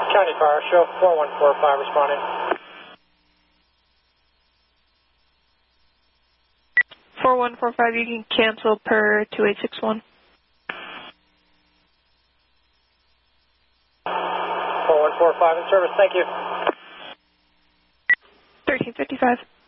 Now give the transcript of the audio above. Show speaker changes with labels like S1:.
S1: County Fire, show 4145 responding.
S2: 4145, you can cancel per 2861.
S1: 4145 in service, thank you.
S2: 1355.